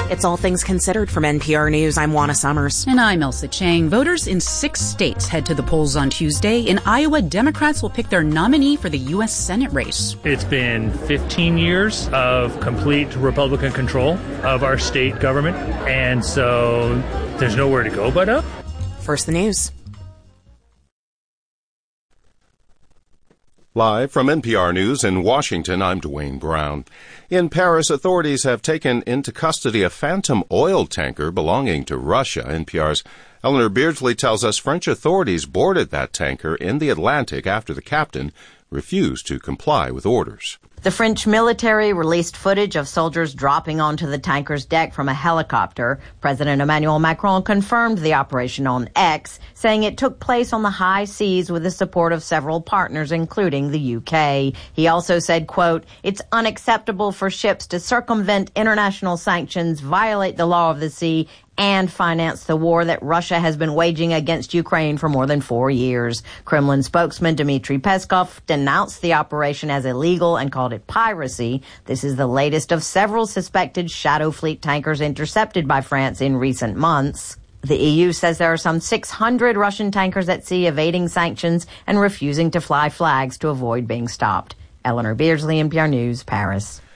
It's All Things Considered from NPR News. I'm Juana Summers. And I'm Elsa Chang. Voters in 6 states head to the polls on Tuesday. In Iowa, Democrats will pick their nominee for the U.S. Senate race. It's been 15 years of complete Republican control of our state government, and so there's nowhere to go but up. First, the news. Live from NPR News in Washington, I'm Dwayne Brown. In Paris, authorities have taken into custody a phantom oil tanker belonging to Russia. NPR's Eleanor Beardsley tells us French authorities boarded that tanker in the Atlantic after the captain refused to comply with orders. The French military released footage of soldiers dropping onto the tanker's deck from a helicopter. President Emmanuel Macron confirmed the operation on X, saying it took place on the high seas with the support of several partners, including the UK. He also said, quote, "It's unacceptable for ships to circumvent international sanctions, violate the law of the sea, and finance the war that Russia has been waging against Ukraine for more than 4 years." Kremlin spokesman Dmitry Peskov denounced the operation as illegal and called it piracy. This is the latest of several suspected Shadow Fleet tankers intercepted by France in recent months. The EU says there are some 600 Russian tankers at sea evading sanctions and refusing to fly flags to avoid being stopped. Eleanor Beardsley, NPR News, Paris.